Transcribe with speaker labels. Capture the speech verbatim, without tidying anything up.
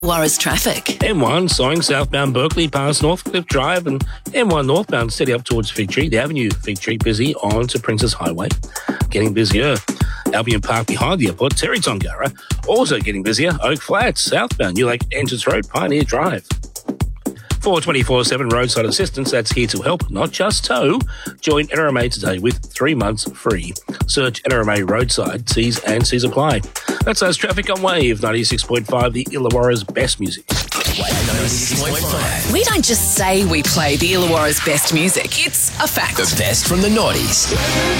Speaker 1: Warra's traffic.
Speaker 2: M one slowing southbound Berkeley past Northcliffe Drive, and M one northbound steady up towards Fig Tree. The Avenue Fig Tree busy on to Princess Highway. Getting busier. Albion Park behind the airport. Terry Tongara also getting busier. Oak Flats southbound New Lake Entrance Road, Pioneer Drive. For twenty-four seven roadside assistance, that's here to help, not just tow. Join N R M A today with three months free. Search N R M A roadside. T's and C's apply. That's us traffic on Wave ninety-six point five, the Illawarra's best music.
Speaker 3: ninety-six point five.
Speaker 1: We don't just say we play the Illawarra's best music. It's a fact.
Speaker 3: The best from the noughties.